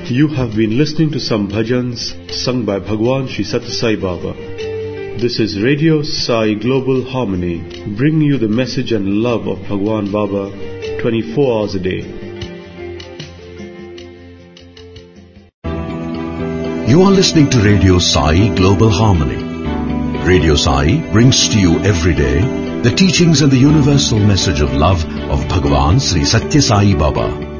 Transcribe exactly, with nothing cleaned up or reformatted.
You have been listening to some bhajans sung by Bhagwan Sri Sathya Sai Baba. This is Radio Sai Global Harmony, bringing you the message and love of Bhagwan Baba twenty-four hours a day. You are listening to Radio Sai Global Harmony. Radio Sai brings to you every day the teachings and the universal message of love of Bhagwan Sri Sathya Sai Baba.